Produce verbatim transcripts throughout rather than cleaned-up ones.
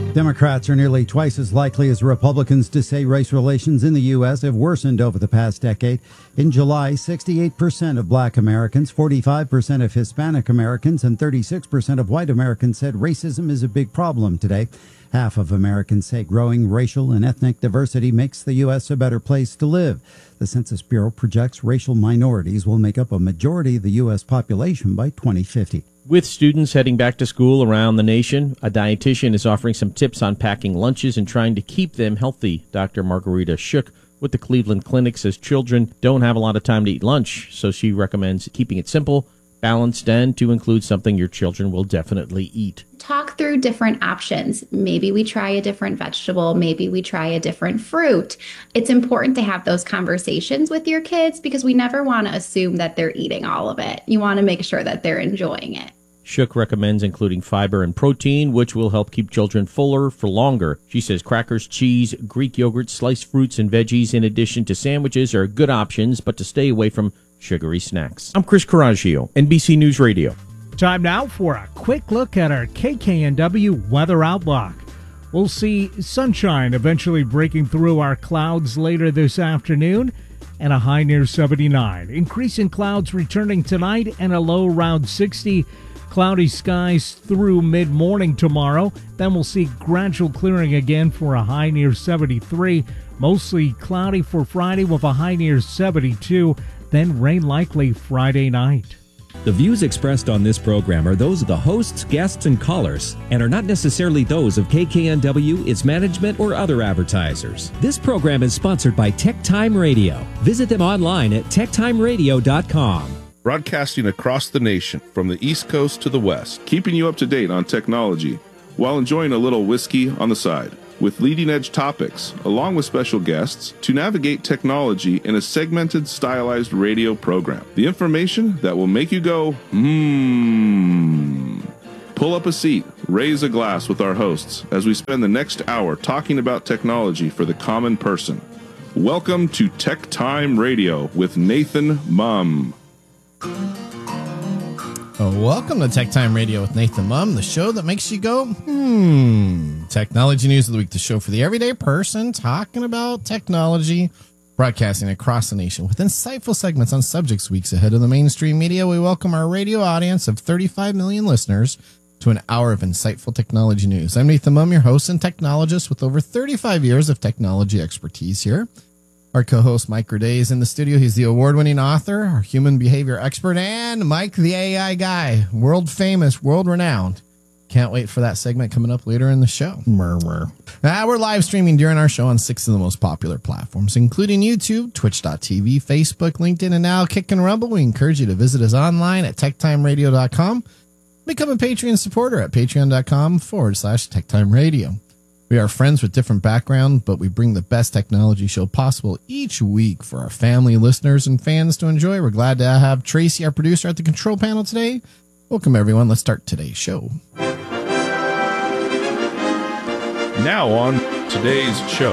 Democrats are nearly twice as likely as Republicans to say race relations in the U S have worsened over the past decade. In July, sixty-eight percent of black Americans, forty-five percent of Hispanic Americans, and thirty-six percent of white Americans said racism is a big problem today. Half of Americans say growing racial and ethnic diversity makes the U S a better place to live. The Census Bureau projects racial minorities will make up a majority of the U S population by twenty fifty. With students heading back to school around the nation, a dietitian is offering some tips on packing lunches and trying to keep them healthy. Doctor Margarita Shook with the Cleveland Clinic says children don't have a lot of time to eat lunch, so she recommends keeping it simple, balanced, and to include something your children will definitely eat. Talk through different options. Maybe we try a different vegetable. Maybe we try a different fruit. It's important to have those conversations with your kids because we never want to assume that they're eating all of it. You want to make sure that they're enjoying it. Shook recommends including fiber and protein, which will help keep children fuller for longer. She says crackers, cheese, Greek yogurt, sliced fruits, and veggies in addition to sandwiches are good options, but to stay away from sugary snacks. I'm Chris Coraggio, N B C News Radio. Time now for a quick look at our K K N W weather outlook. We'll see sunshine eventually breaking through our clouds later this afternoon and a high near seventy-nine. Increasing clouds returning tonight and a low around sixty. Cloudy skies through mid-morning tomorrow. Then we'll see gradual clearing again for a high near seventy-three. Mostly cloudy for Friday with a high near seventy-two. Then rain likely Friday night. The views expressed on this program are those of the hosts, guests, and callers, and are not necessarily those of K K N W, its management, or other advertisers. This program is sponsored by Tech Time Radio. Visit them online at tech time radio dot com. Broadcasting across the nation from the East Coast to the West, keeping you up to date on technology while enjoying a little whiskey on the side. With leading-edge topics, along with special guests, to navigate technology in a segmented, stylized radio program. The information that will make you go, hmm. Pull up a seat, raise a glass with our hosts as we spend the next hour talking about technology for the common person. Welcome to Tech Time Radio with Nathan Mumm. Oh, welcome to Tech Time Radio with Nathan Mumm, the show that makes you go, hmm. Technology News of the Week, the show for the everyday person talking about technology, broadcasting across the nation with insightful segments on subjects weeks ahead of the mainstream media. We welcome our radio audience of thirty-five million listeners to an hour of insightful technology news. I'm Nathan Mumm, your host and technologist with over thirty-five years of technology expertise here. Our co-host, Mike Gurday, is in the studio. He's the award-winning author, our human behavior expert, and Mike, the A I guy, world-famous, world-renowned. Can't wait for that segment coming up later in the show. Murmur. Ah, we're live streaming during our show on six of the most popular platforms, including YouTube, twitch dot t v, Facebook, LinkedIn, and now Kick and Rumble. We encourage you to visit us online at tech time radio dot com. Become a Patreon supporter at patreon dot com forward slash tech time radio. We are friends with different backgrounds, but we bring the best technology show possible each week for our family, listeners, and fans to enjoy. We're glad to have Tracy, our producer, at the control panel today. Welcome, everyone. Let's start today's show. Now on today's show.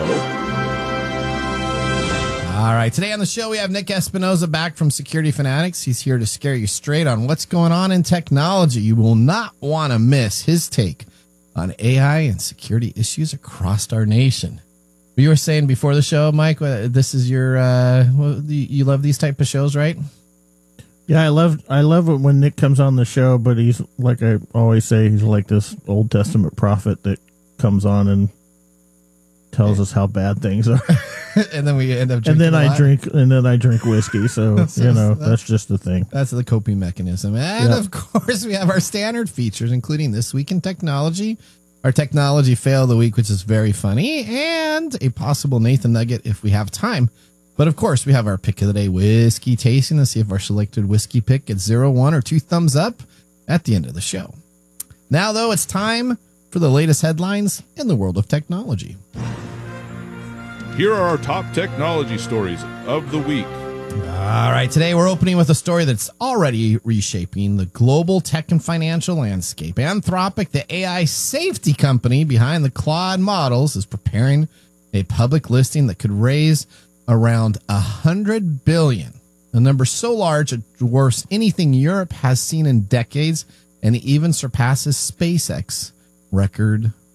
All right. Today on the show, we have Nick Espinoza back from Security Fanatics. He's here to scare you straight on what's going on in technology. You will not want to miss his take on A I and security issues across our nation. You were saying before the show, Mike, this is your, uh, you love these type of shows, right? Yeah, I love I love it when Nick comes on the show, but he's, like I always say, he's like this Old Testament prophet that comes on and tells us how bad things are. And then we end up drinking And then I lot. drink and then I drink whiskey, so, so you know, that's, that's just the thing. That's the coping mechanism. And yep. Of course, we have our standard features, including This Week in Technology, our technology fail of the week, which is very funny, and a possible Nathan Nugget if we have time. But of course, we have our pick of the day whiskey tasting to see if our selected whiskey pick gets zero, one, or two thumbs up at the end of the show. Now, though, it's time for the latest headlines in the world of technology. Here are our top technology stories of the week. All right, today we're opening with a story that's already reshaping the global tech and financial landscape. Anthropic, the A I safety company behind the Claude models, is preparing a public listing that could raise around one hundred billion dollars, a number so large it dwarfs anything Europe has seen in decades and even surpasses SpaceX record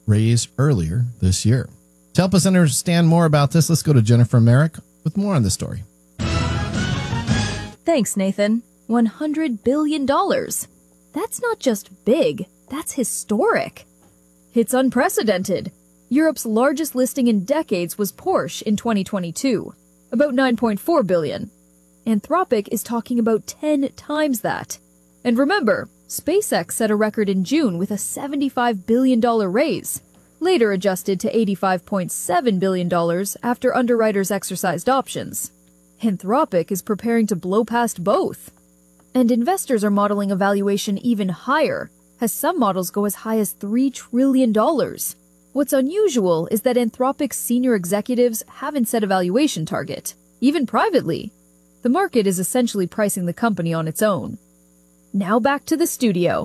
raise earlier this year. To help us understand more about this, let's go to Jennifer Merrick with more on the story. Thanks, Nathan. one hundred billion dollars. That's not just big, that's historic. It's unprecedented. Europe's largest listing in decades was Porsche in twenty twenty-two, about nine point four billion dollars. Anthropic is talking about ten times that. And remember, SpaceX set a record in June with a seventy-five billion dollars raise, later adjusted to eighty-five point seven billion dollars after underwriters exercised options. Anthropic is preparing to blow past both. And investors are modeling a valuation even higher, as some models go as high as three trillion dollars. What's unusual is that Anthropic's senior executives haven't set a valuation target, even privately. The market is essentially pricing the company on its own. Now back to the studio.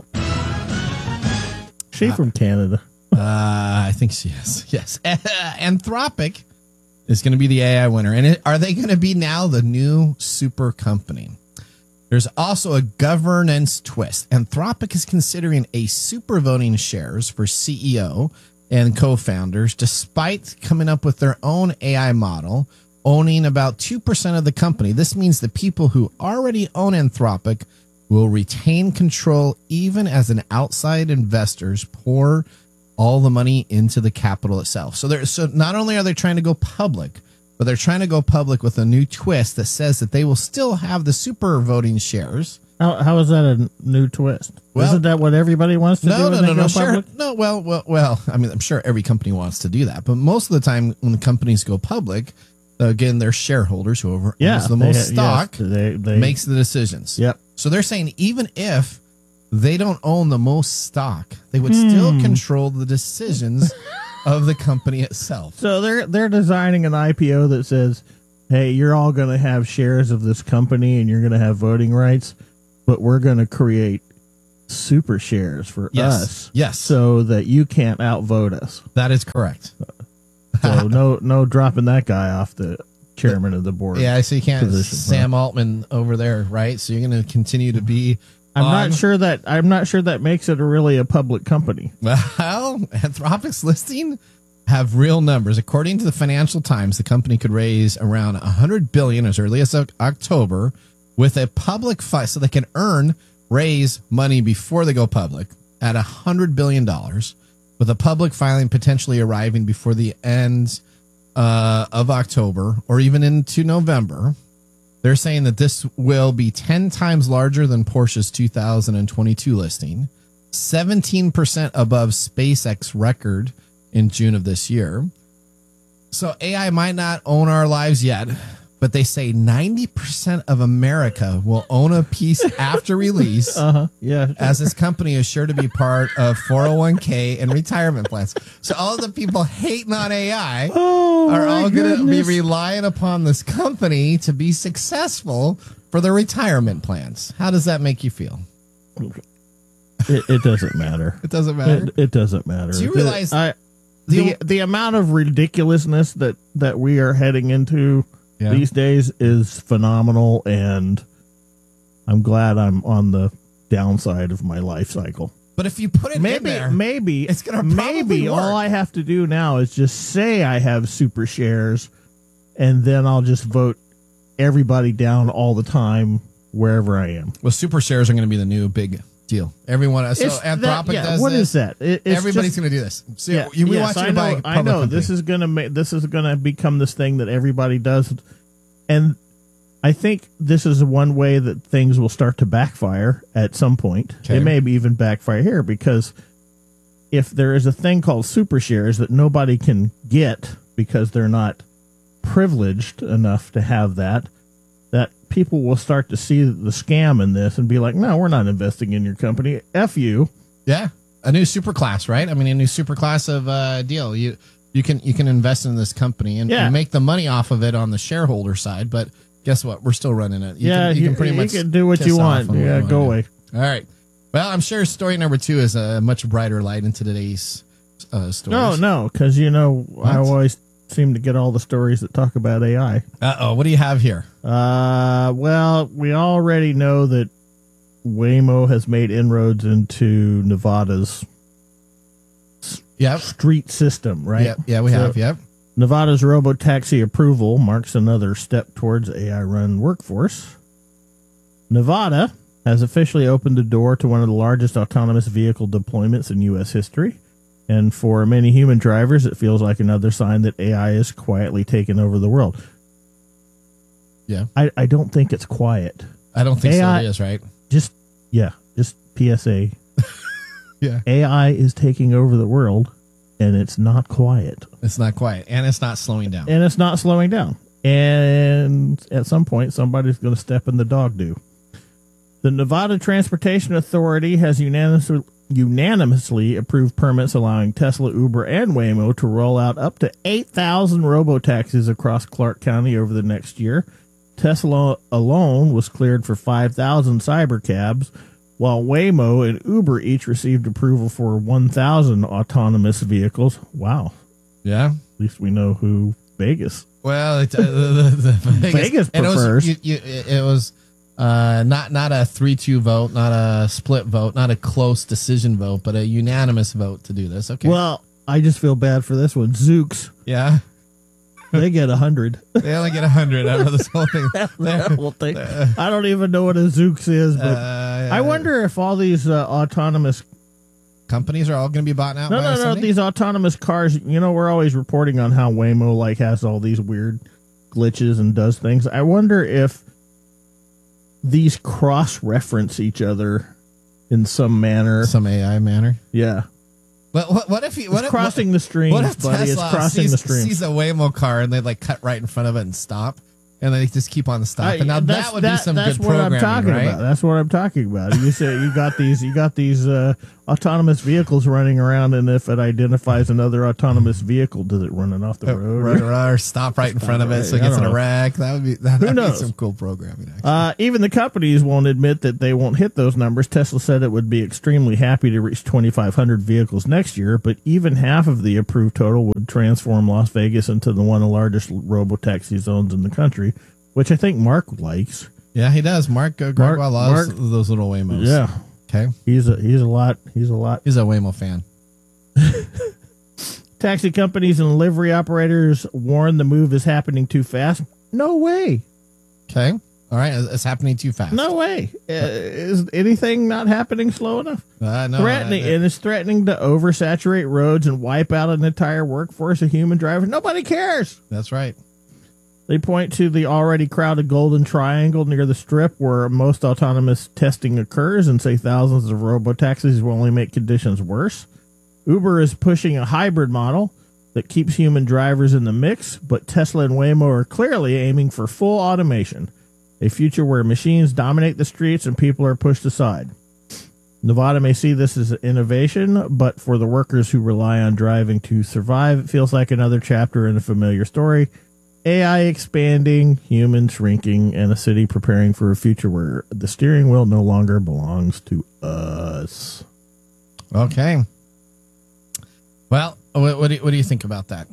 She from Canada. Uh, I think she is. Yes. Anthropic is going to be the A I winner. And it, are they going to be now the new super company? There's also a governance twist. Anthropic is considering a super voting shares for C E O and co-founders, despite coming up with their own A I model, owning about two percent of the company. This means the people who already own Anthropic will retain control even as an outside investors pour all the money into the capital itself. So they're, so not only are they trying to go public, but they're trying to go public with a new twist that says that they will still have the super voting shares. How, how is that a new twist? Well, Isn't that what everybody wants to no, do? No, when no, they no, go sure. public? No, well, well, well, I mean, I'm sure every company wants to do that, but most of the time when the companies go public, again, their shareholders, whoever Yeah, owns the they most ha- stock, yes, they, they, makes the decisions. Yep. So they're saying even if they don't own the most stock, they would still Hmm. control the decisions of the company itself. So they're they're designing an I P O that says, "Hey, you're all going to have shares of this company, and you're going to have voting rights, but we're going to create super shares for Yes. us, Yes. so that you can't outvote us." That is correct. So no no dropping that guy off the chairman of the board. Yeah, so you can't position, Sam Altman over there, right? So you're going to continue to be. I'm on- not sure that I'm not sure that makes it a really a public company. Well, Anthropic's listing have real numbers. According to the Financial Times, the company could raise around one hundred billion dollars as early as October with a public fi- so they can earn raise money before they go public at one hundred billion dollars, with a public filing potentially arriving before the end uh, of October or even into November. They're saying that this will be ten times larger than Porsche's two thousand twenty-two listing, seventeen percent above SpaceX record in June of this year. So A I might not own our lives yet, but they say ninety percent of America will own a piece after release. Uh-huh. Yeah. As this company is sure to be part of four oh one k and retirement plans. So all of the people hating on A I Oh, are my all going to be goodness. relying upon this company to be successful for their retirement plans. How does that make you feel? It, it doesn't matter. It doesn't matter. It, it doesn't matter. Do you realize I, the the- the amount of ridiculousness that that we are heading into Yeah. these days is phenomenal, and I'm glad I'm on the downside of my life cycle. But if you put it in Maybe, there, maybe it's gonna probably maybe work. all I have to do now is just say I have super shares, and then I'll just vote everybody down all the time wherever I am. well, super shares are going to be the new big deal. Everyone, so It's Anthropic that- yeah, does What this. is that? It, it's Everybody's just- going to do this. So Yeah, you, we yes, want you I to buy know. a I public know. This company. is gonna make. This is gonna become this thing that everybody does, and I think this is one way that things will start to backfire at some point. Okay. It may be even backfire here, because if there is a thing called super shares that nobody can get because they're not privileged enough to have that, that people will start to see the scam in this and be like, no, we're not investing in your company. F you. Yeah, a new super class, right? I mean, a new super class of uh, deal. You you can you can invest in this company and, Yeah. and make the money off of it on the shareholder side. But guess what? We're still running it. You yeah, can, you can pretty you much can do what kiss you off want. on what Yeah, you go wanna away. do. All right. Well, I'm sure story number two is a much brighter light into today's uh, stories. No, no, because you know I What? always seem to get all the stories that talk about A I. Uh oh. What do you have here? Uh, well, we already know that Waymo has made inroads into Nevada's Yep. street system, right? Yep. Yeah, we So have. Yep. Nevada's robotaxi approval marks another step towards A I-run workforce. Nevada has officially opened the door to one of the largest autonomous vehicle deployments in U S history. And for many human drivers, it feels like another sign that A I is quietly taking over the world. Yeah. I, I don't think it's quiet. I don't think A I so. It is, right? Just, yeah, just P S A. Yeah. A I is taking over the world, and it's not quiet. It's not quiet, and it's not slowing down. And it's not slowing down. And at some point, somebody's going to step in the dog do. The Nevada Transportation Authority has unanimously, unanimously approved permits allowing Tesla, Uber, and Waymo to roll out up to eight thousand robotaxis across Clark County over the next year. Tesla alone was cleared for five thousand cybercabs, while Waymo and Uber each received approval for one thousand autonomous vehicles. Wow. Yeah. At least we know who Vegas. Well, it, uh, the, the, the Vegas, Vegas and prefers. It was, you, you, it was uh, not not a three two vote, not a split vote, not a close decision vote, but a unanimous vote to do this. Okay. Well, I just feel bad for this one. Zooks, yeah. they get a hundred. They only get a hundred out of this whole thing. That whole thing. I don't even know what a Zooks is, but Uh, I wonder if all these uh, autonomous companies are all going to be bought out. no by no no somebody? these autonomous cars. You know, we're always reporting on how Waymo like has all these weird glitches and does things. I wonder if these cross reference each other in some manner. some A I manner. Yeah, But what, what if he? What it's if, crossing what, the streams, what if buddy. Tesla It's crossing sees, the streams. sees a Waymo car and they like cut right in front of it and stop, and they just keep on the stop. And now that's- that would that- be some that's good what I'm programming, talking right? about. That's what I'm talking about. You say you got these, you got these uh, autonomous vehicles running around, and if it identifies another autonomous vehicle, does it run it off the road? Run around or stop right in front of it so it I gets in don't a know. wreck. That would be that would be knows? some cool programming. Actually. Uh, even the companies won't admit that they won't hit those numbers. Tesla said it would be extremely happy to reach twenty-five hundred vehicles next year, but even half of the approved total would transform Las Vegas into the one of the largest robotaxi zones in the country, which I think Mark likes. Yeah, he does. Mark uh, Mark- Gregwell loves Mark- those little Waymos. Yeah, Okay. he's a he's a lot he's a lot. He's a Waymo fan. Taxi companies and livery operators warn the move is happening too fast. No way. Okay. All right. It's happening too fast. No way. Uh, is anything not happening slow enough? Uh, no. threatening, uh, and it's threatening to oversaturate roads and wipe out an entire workforce of human drivers. Nobody cares. that's right. They point to the already crowded Golden Triangle near the Strip where most autonomous testing occurs and say thousands of robotaxis will only make conditions worse. Uber is pushing a hybrid model that keeps human drivers in the mix, but Tesla and Waymo are clearly aiming for full automation, a future where machines dominate the streets and people are pushed aside. Nevada may see this as an innovation, but for the workers who rely on driving to survive, it feels like another chapter in a familiar story. A I expanding, humans shrinking, and a city preparing for a future where the steering wheel no longer belongs to us. Okay. Well, what, what, do you, what do you think about that?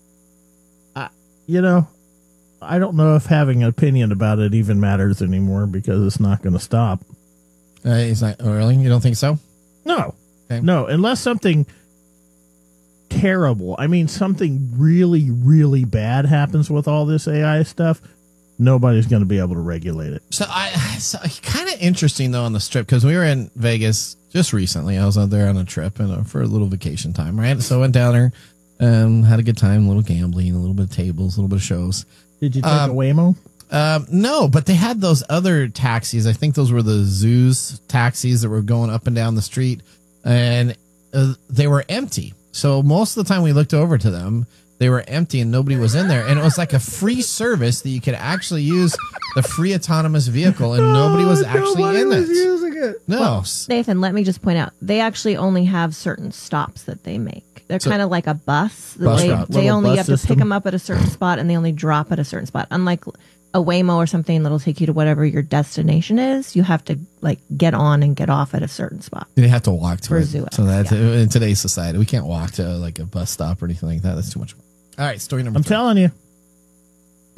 You know, I don't know if having an opinion about it even matters anymore because it's not going to stop. Uh, is that oh, really? You don't think so? No. Okay. No, unless something terrible, I mean, something really, really bad happens with all this A I stuff, nobody's going to be able to regulate it. So I, so kind of interesting though on the Strip because we were in Vegas just recently. I was out there on a trip and uh, for a little vacation time, right? So I went down there, um, had a good time, a little gambling, a little bit of tables, a little bit of shows. Did you take Um, a Waymo? Um, no, but they had those other taxis. I think those were the Zoos taxis that were going up and down the street, and uh, they were empty. So most of the time we looked over to them, they were empty and nobody was in there. And it was like a free service that you could actually use the free autonomous vehicle, and nobody was actually Nobody in was it. using it. No. Nathan, let me just point out, they actually only have certain stops that they make. They're So- kind of like a bus. that Bus they route. they Little only bus have to system. pick them up at a certain spot, and they only drop at a certain spot. Unlike a Waymo or something that'll take you to whatever your destination is, you have to like get on and get off at a certain spot. You have to walk to For it. Zoo X, so that yeah. in today's society, we can't walk to like a bus stop or anything like that. That's too much. All right, story number I'm three. telling you.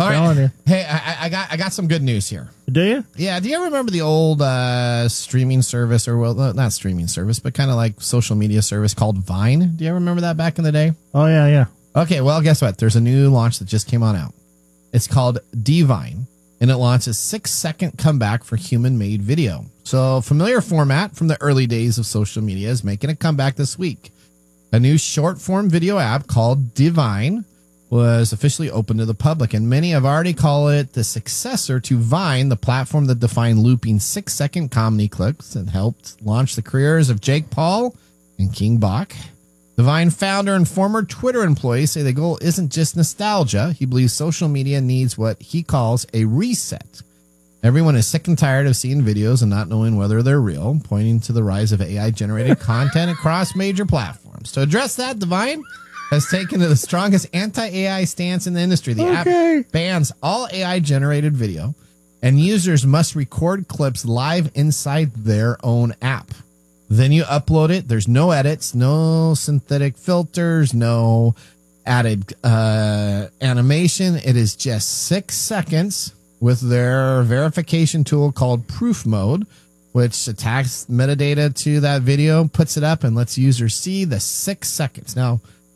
All right. Telling you. Hey, I, I got I got some good news here. Do you? Yeah. Do you remember the old uh, streaming service, or well, not streaming service, but kind of like social media service called Vine? Do you ever remember that back in the day? Oh, yeah, yeah. Okay. Well, guess what? There's a new launch that just came on out. It's called Divine, and it launches six second comeback for human made video. So, familiar format from the early days of social media is making a comeback this week. A new short form video app called Divine was officially open to the public, and many have already called it the successor to Vine, the platform that defined looping six second comedy clips and helped launch the careers of Jake Paul and King Bach. The Vine founder and former Twitter employee say the goal isn't just nostalgia. He believes social media needs what he calls a reset. Everyone is sick and tired of seeing videos and not knowing whether they're real, pointing to the rise of A I-generated content across major platforms. To address that, Divine has taken the strongest anti-A I stance in the industry. The Okay. app bans all A I-generated video, and users must record clips live inside their own app. Then you upload it. There's no edits, no synthetic filters, no added uh, animation. It is just six seconds with their verification tool called Proof Mode, which attacks metadata to that video, puts it up, and lets users see the six seconds. Now,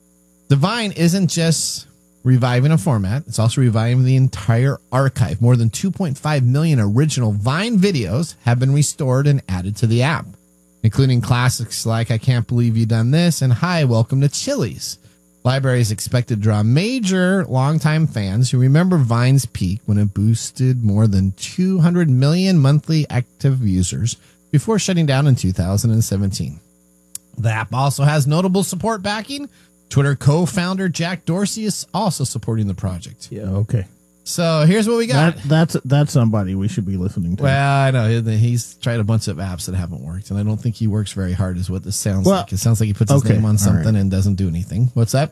Divine isn't just reviving a format. It's also reviving the entire archive. More than two point five million original Vine videos have been restored and added to the app, including classics like I Can't Believe You Done This and Hi, Welcome to Chili's. Library is expected to draw major longtime fans who remember Vine's peak when it boosted more than two hundred million monthly active users before shutting down in two thousand seventeen. The app also has notable support backing. Twitter co-founder Jack Dorsey is also supporting the project. Yeah, okay. So here's what we got. That, that's that's somebody we should be listening to. Well, I know he's tried a bunch of apps that haven't worked, and I don't think he works very hard is what this sounds Well, like. It sounds like he puts his okay, name on something all right. and doesn't do anything. What's that?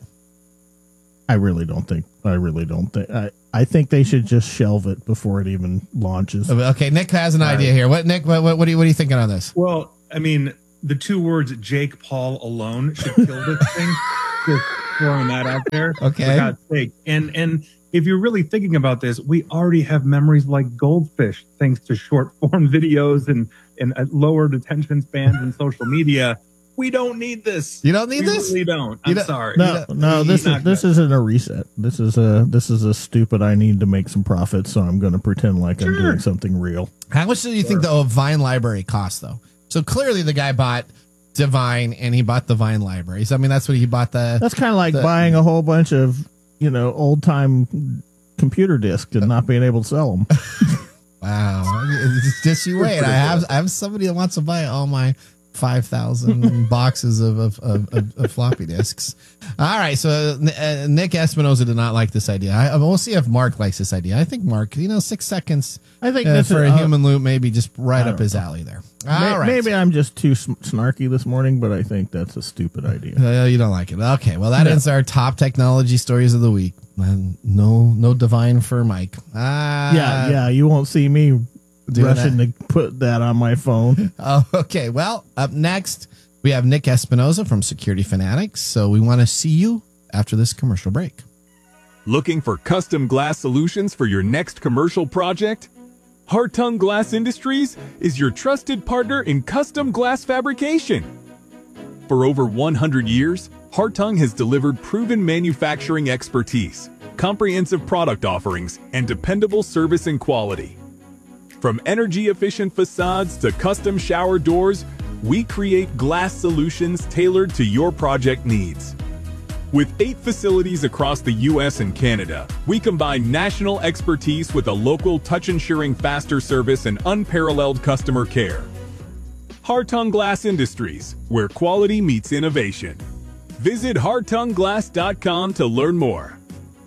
I really don't think. I really don't think. I, I think they should just shelve it before it even launches. Okay, Nick has an All idea right. here. What, Nick? What, what, what are you what are you thinking on this? Well, I mean, the two words Jake Paul alone should kill this thing. Just throwing that out there. Okay. For God's sake. And and if you're really thinking about this, we already have memories like goldfish, thanks to short form videos and and uh, lowered attention spans and social media. We don't need this. You don't need we this? We don't. You I'm don't- sorry. No, no, He's this is not this good. isn't a reset. This is a this is a stupid. I need to make some profit, so I'm going to pretend like I'm Sure. doing something real. How much do you think the oh, Vine library costs, though? So clearly the guy bought Divine and he bought the Vine libraries. I mean, that's what he bought the. That's kind of like the- buying a whole bunch of you know old time computer discs and not being able to sell them. Wow. It's just you wait. I have I have somebody that wants to buy all my five thousand boxes of, of, of, of, of floppy disks. All right. So uh, Nick Espinoza did not like this idea. I, we'll see if Mark likes this idea. I think Mark, you know, six seconds I think uh, this for is, a uh, human loop, maybe just right I up don't his know. alley there. May- All right. Maybe I'm just too sm- snarky this morning, but I think that's a stupid idea. Uh, you don't like it. Okay. Well, that No. ends our top technology stories of the week. And no, no Divine for Mike. Ah, yeah, yeah, you won't see me Doing rushing to put that on my phone. Oh, okay. Well, up next, we have Nick Espinoza from Security Fanatics. So we want to see you after this commercial break. Looking for custom glass solutions for your next commercial project? Hartung Glass Industries is your trusted partner in custom glass fabrication. For over one hundred years, Hartung has delivered proven manufacturing expertise, comprehensive product offerings, and dependable service and quality. From energy-efficient facades to custom shower doors, we create glass solutions tailored to your project needs. With eight facilities across the U S and Canada, we combine national expertise with a local touch-ensuring faster service and unparalleled customer care. Hartung Glass Industries, where quality meets innovation. Visit hartung glass dot com to learn more.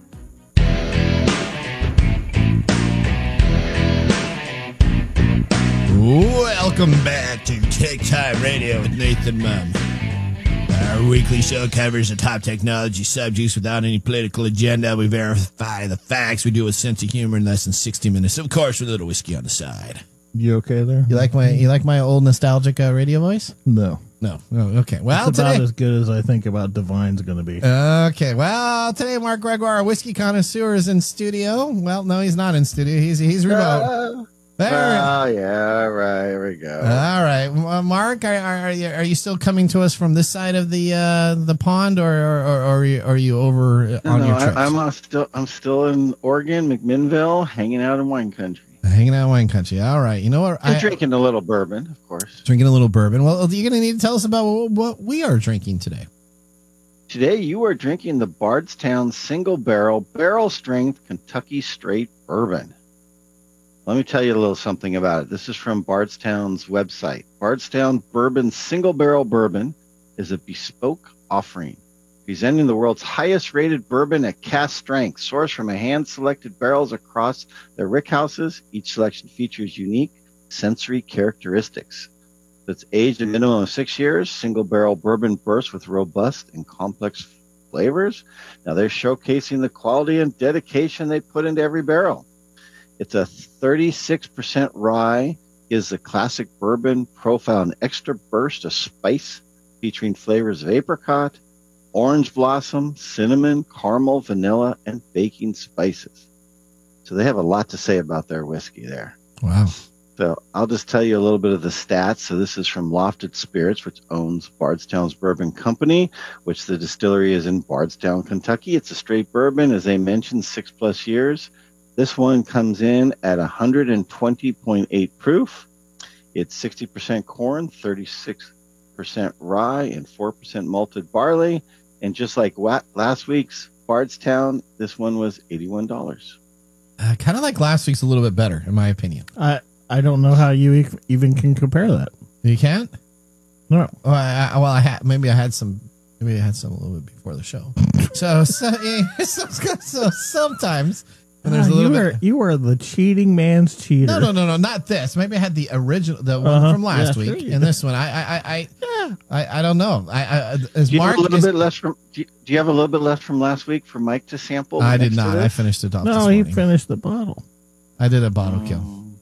Welcome back to Tech Time Radio with Nathan Mum. Our weekly show covers the top technology subjects without any political agenda. We verify the facts. We do a sense of humor in less than sixty minutes. Of course, with a little whiskey on the side. You okay there? You like my you like my old nostalgic uh, radio voice? No. No. no. Okay. Well, it's about today, as good as I think about Divine's going to be. Okay. Well, today Mark Gregoire, our whiskey connoisseur, is in studio. Well, no, he's not in studio. He's he's remote. Uh, there. Oh yeah. Right. Here we go. All right, uh, Mark, are, are, are you are you still coming to us from this side of the uh, the pond, or or, or, or are, you, are you over no, on no, your I, trips? I'm uh, still I'm still in Oregon, McMinnville, hanging out in wine country. Hanging out in wine country. All right. You know what? I'm drinking a little bourbon, of course. Drinking a little bourbon. Well, you're going to need to tell us about what, what we are drinking today. Today, you are drinking the Bardstown Single Barrel Barrel Strength Kentucky Straight Bourbon. Let me tell you a little something about it. This is from Bardstown's website. Bardstown Bourbon Single Barrel Bourbon is a bespoke offering, presenting the world's highest rated bourbon at cask strength, sourced from a hand-selected barrels across their rickhouses. Each selection features unique sensory characteristics. It's aged a minimum of six years. Single barrel bourbon bursts with robust and complex flavors. Now they're showcasing the quality and dedication they put into every barrel. It's a thirty-six percent rye, is the classic bourbon profile, an extra burst of spice featuring flavors of apricot, orange blossom, cinnamon, caramel, vanilla, and baking spices. So they have a lot to say about their whiskey there. Wow. So I'll just tell you a little bit of the stats. So this is from Lofted Spirits, which owns Bardstown's Bourbon Company, which the distillery is in Bardstown, Kentucky. It's a straight bourbon, as they mentioned, six plus years. This one comes in at one hundred twenty point eight proof. It's sixty percent corn, thirty-six percent rye, and four percent malted barley. And just like last week's Bardstown, this one was eighty-one dollars. Uh, kind of like last week's, a little bit better, in my opinion. I I don't know how you e- even can compare that. You can't? No. Well, I, I, well, I had maybe I had some. Maybe I had some a little bit before the show. so, so, so, so sometimes. And there's Ah, a little you, bit. were, you were the cheating man's cheater. No, no, no, no, not this. Maybe I had the original, the one Uh-huh. from last Yeah, week, sure you and did. this one. I, I, I, I, I, I don't know. I, I as Do you Mark, have a little is- bit left from? Do you, do you have a little bit left from last week for Mike to sample? I did next to not. I this? finished it off. No, this he morning. finished the bottle. I did a bottle kill.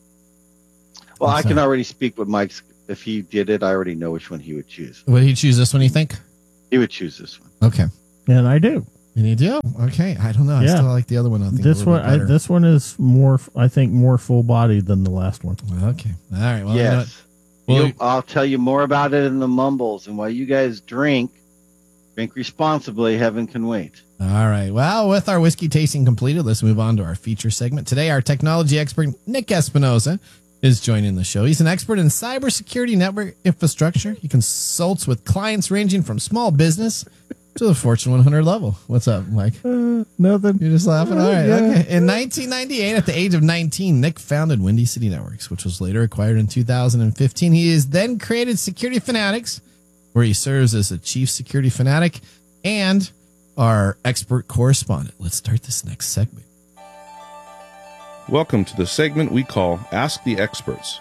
Well, I What's can that? already speak with Mike's. If he did it, I already know which one he would choose. Would he choose this one? You think? He would choose this one. Okay. And I do. And you do? Okay. I don't know. I Yeah. still like the other one. I think This a little one, bit I, better. this one is more, I think, more full bodied than the last one. Okay. All right. Well, you know what? yes. Well, You'll- I'll tell you more about it in the mumbles. And while you guys drink, drink responsibly. Heaven can wait. All right. Well, with our whiskey tasting completed, let's move on to our feature segment. Today, our technology expert, Nick Espinoza, is joining the show. He's an expert in cybersecurity network infrastructure. He consults with clients ranging from small business to the Fortune one hundred level. What's up, Mike? Uh, nothing. You're just laughing? All right. Yeah. Okay. In nineteen ninety-eight, at the age of nineteen, Nick founded Windy City Networks, which was later acquired in two thousand fifteen. He has then created Security Fanatics, where he serves as a chief security fanatic and our expert correspondent. Let's start this next segment. Welcome to the segment we call Ask the Experts.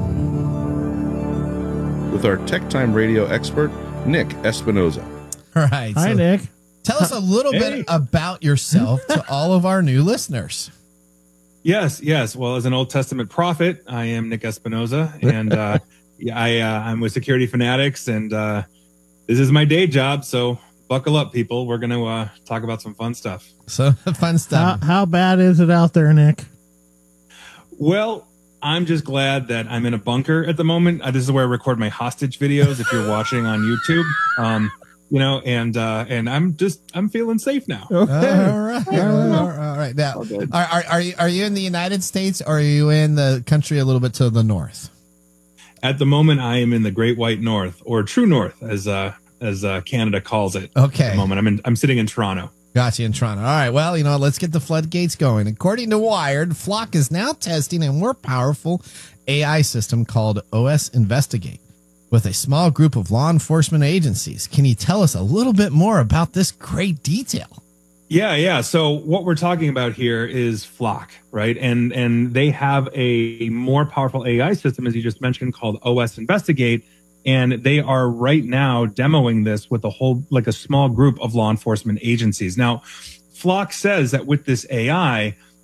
With our Tech Time Radio expert, Nick Espinoza. All right. Hi, so Nick. Tell us a little Hey. bit about yourself to all of our new listeners. Yes, yes. Well, as an Old Testament prophet, I am Nick Espinoza, and uh, yeah, I uh, I'm with Security Fanatics, and uh, this is my day job. So buckle up, people. We're gonna uh, talk about some fun stuff. So fun How, stuff. how bad is it out there, Nick? Well, I'm just glad that I'm in a bunker at the moment. Uh, this is where I record my hostage videos. If you're watching on YouTube, um, you know, and uh, and I'm just I'm feeling safe now. Okay. All right. All right. All right. Now, All good. are, are, are, you, are you in the United States or are you in the country a little bit to the north? At the moment, I am in the Great White North, or True North, as uh, as uh, Canada calls it. Okay. At the moment, I'm in I'm sitting in Toronto. Gotcha, in Toronto. All right. Well, you know, let's get the floodgates going. According to Wired, Flock is now testing a more powerful A I system called O S Investigate with a small group of law enforcement agencies. Can you tell us a little bit more about this great detail? Yeah, yeah. So what we're talking about here is Flock, right? And and they have a more powerful A I system, as you just mentioned, called O S Investigate. And they are right now demoing this with a whole, like a small group of law enforcement agencies. Now, Flock says that with this A I,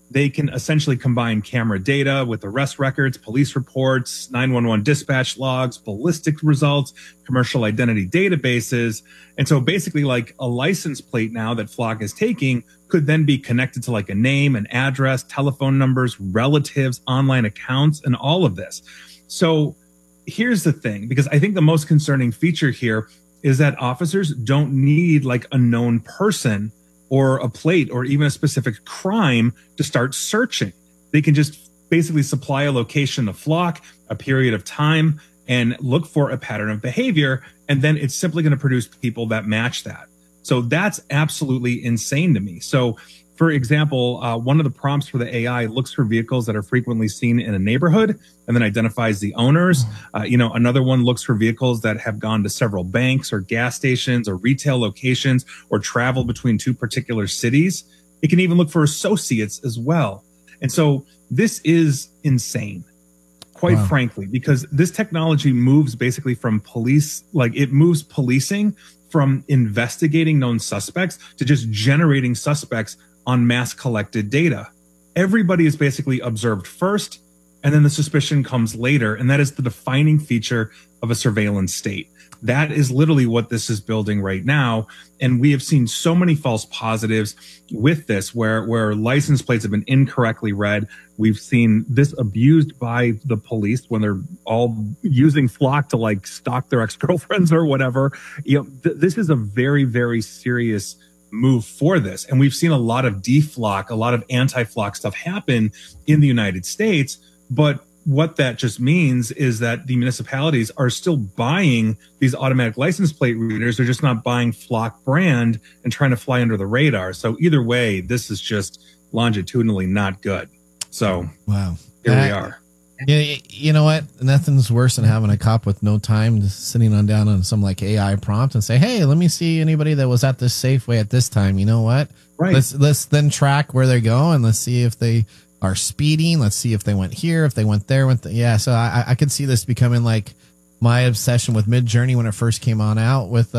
they can essentially combine camera data with arrest records, police reports, nine one one dispatch logs, ballistic results, commercial identity databases. And so basically like a license plate now that Flock is taking could then be connected to like a name, an address, telephone numbers, relatives, online accounts, and all of this. So here's the thing, because I think the most concerning feature here is that officers don't need like a known person or a plate or even a specific crime to start searching. They can just basically supply a location of Flock, a period of time, and look for a pattern of behavior. And then it's simply going to produce people that match that. So that's absolutely insane to me. So for example, uh, one of the prompts for the A I looks for vehicles that are frequently seen in a neighborhood and then identifies the owners. Uh, you know, another one looks for vehicles that have gone to several banks or gas stations or retail locations or travel between two particular cities. It can even look for associates as well. And so this is insane, quite wow. frankly, because this technology moves basically from police, like it moves policing from investigating known suspects to just generating suspects on mass collected data. Everybody is basically observed first, and then the suspicion comes later. And that is the defining feature of a surveillance state. That is literally what this is building right now. And we have seen so many false positives with this, where, where license plates have been incorrectly read. We've seen this abused by the police when they're all using Flock to like stalk their ex-girlfriends or whatever. You know, th- this is a very, very serious move for this. And we've seen a lot of deflock, a lot of anti-flock stuff happen in the United States. But what that just means is that the municipalities are still buying these automatic license plate readers. They're just not buying Flock brand and trying to fly under the radar. So either way, this is just longitudinally not good. So wow, here that, we are. Yeah, you know what? Nothing's worse than having a cop with no time just sitting on down on some like A I prompt and say, "Hey, let me see anybody that was at this Safeway at this time." You know what? Right. Let's let's then track where they're going. Let's see if they are speeding. Let's see if they went here, if they went there. Went the, yeah. So I I could see this becoming like my obsession with Midjourney when it first came on out with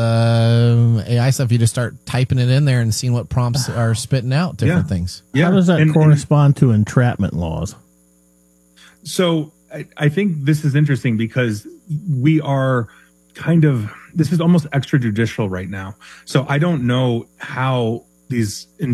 uh, A I stuff. You just start typing it in there and seeing what prompts are spitting out different yeah. things. Yeah. How does that and, correspond and, to entrapment laws? So I, I think this is interesting because we are kind of, this is almost extrajudicial right now. So I don't know how these